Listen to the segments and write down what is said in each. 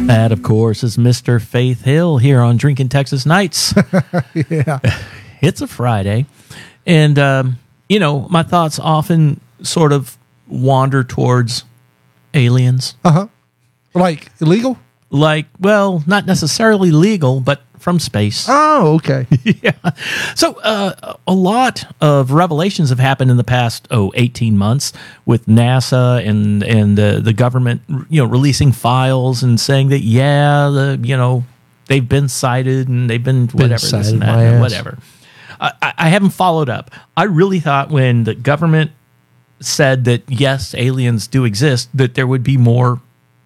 That, of course, is Mr. Faith Hill here on Drinking Texas Nights. Yeah. It's a Friday. And, my thoughts often sort of wander towards aliens. Uh-huh. Like illegal? Like, well, not necessarily legal, but from space. Oh, okay. Yeah. So a lot of revelations have happened in the past 18 months with NASA and the government, releasing files and saying that they've been sighted and they've been whatever, sighted, this and that, my and ass. whatever. I haven't followed up. I really thought when the government said that yes, aliens do exist, that there would be more.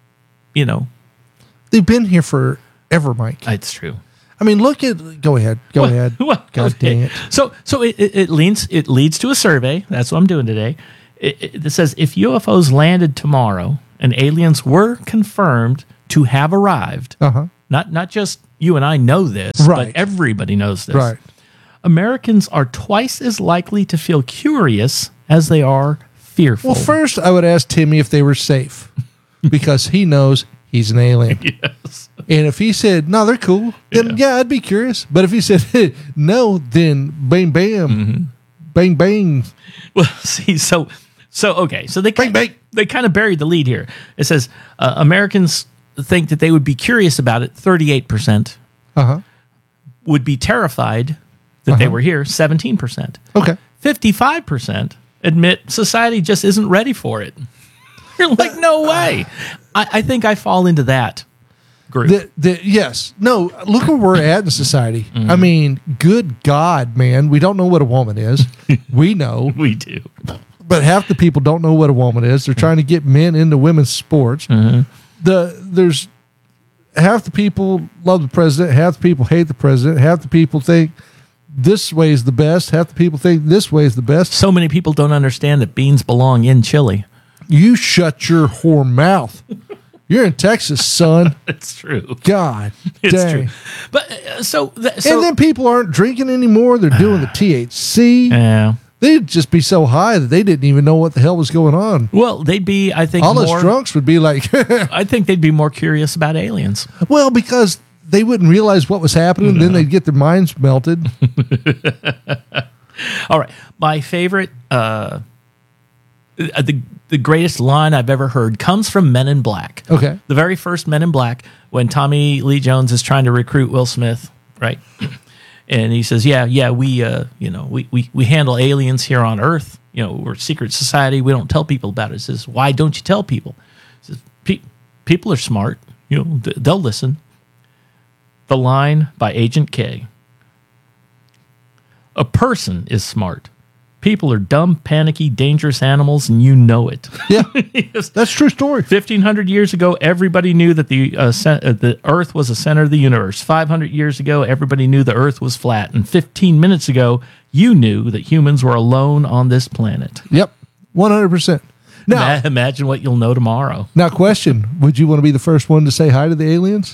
They've been here forever, Mike. It's true. I mean, go ahead. Go ahead. Well, God dang it. So it leads to a survey. That's what I'm doing today. It says if UFOs landed tomorrow and aliens were confirmed to have arrived, Uh-huh. not just you and I know this, Right. but everybody knows this. Right. Americans are twice as likely to feel curious as they are fearful. Well, first, I would ask Timmy if they were safe because he knows he's an alien. Yes. And if he said, no, they're cool, then yeah, I'd be curious. But if he said, no, then bang, bam, Mm-hmm. bang, bang. Well, see, so okay, so they Bang, bang. they kind of buried the lead here. It says Americans think that they would be curious about it. 38% Uh-huh. would be terrified that they were here. 17%. Okay. 55% admit society just isn't ready for it. You're like, no way. I think I fall into that group. Yes. No, look where we're at in society. Mm-hmm. I mean, good God, man. We don't know what a woman is. We know. We do. But half the people don't know what a woman is. They're trying to get men into women's sports. Mm-hmm. There's half the people love the president, half the people hate the president, half the people think this way is the best, half the people think this way is the best. So many people don't understand that beans belong in chili. You shut your whore mouth. You're in Texas, son. It's true. God It's dang. true. But so And then people aren't drinking anymore. They're doing the THC. yeah. They'd just be so high that they didn't even know what the hell was going on. Well, they'd be, I think, All more. us drunks would be like, I think they'd be more curious about aliens. well, because they wouldn't realize what was happening. Then they'd get their minds melted. All right, my favorite, the greatest line I've ever heard comes from Men in Black. Okay. The very first Men in Black, when Tommy Lee Jones is trying to recruit Will Smith, right? And he says, "Yeah, we handle aliens here on Earth. We're a secret society. We don't tell people about it." He says, "Why don't you tell people?" He says, "People are smart. They'll listen." The line by Agent K: "A person is smart. People are dumb, panicky, dangerous animals, and you know it." Yeah. Yes. That's a true story. 1,500 years ago, everybody knew that the Earth was the center of the universe. 500 years ago, everybody knew the Earth was flat. And 15 minutes ago, you knew that humans were alone on this planet. Yep. 100%. Now, Imagine what you'll know tomorrow. now, question. Would you want to be the first one to say hi to the aliens?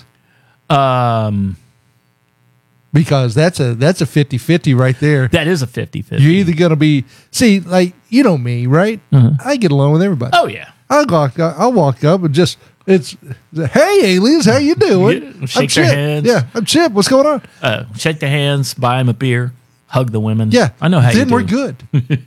Because that's a 50-50 right there. That is a 50-50. You're either going to be, see, like, you know me, right? I get along with everybody. Oh, yeah. I'll walk up and just, hey, aliens, how you doing? Yeah, shake their Chip. hands. Yeah, I'm Chip. What's going on? Shake their hands, buy them a beer, hug the women. Yeah. I know how you Then do. we're good.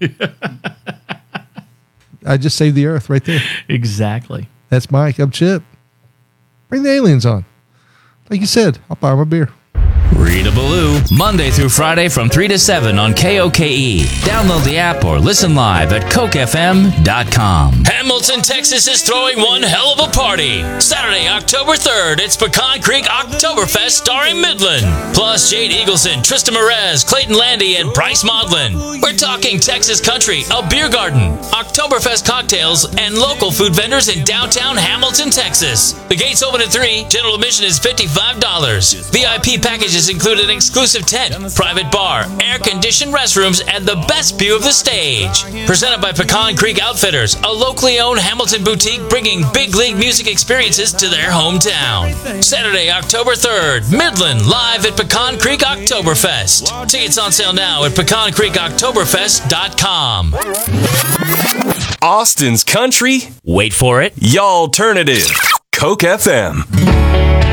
I just saved the earth right there. Exactly. That's Mike. I'm Chip. Bring the aliens on. Like you said, I'll buy them a beer. Rita Ballou, Monday through Friday from 3 to 7 on KOKE. Download the app or listen live at cokefm.com. Hamilton, Texas is throwing one hell of a party. Saturday, October 3rd, it's Pecan Creek Oktoberfest starring Midland. Plus Jade Eagleson, Tristan Merez, Clayton Landy, and Bryce Maudlin. We're talking Texas country, a beer garden, Oktoberfest cocktails, and local food vendors in downtown Hamilton, Texas. The gates open at 3. General admission is $55. VIP packages include an exclusive tent, private bar, air-conditioned restrooms, and the best view of the stage. Presented by Pecan Creek Outfitters, a locally owned Hamilton boutique bringing big league music experiences to their hometown. Saturday, October 3rd, Midland live at Pecan Creek Oktoberfest. Tickets on sale now at pecancreekoktoberfest.com. Austin's country, Wait for it. y'alternative. Coke FM.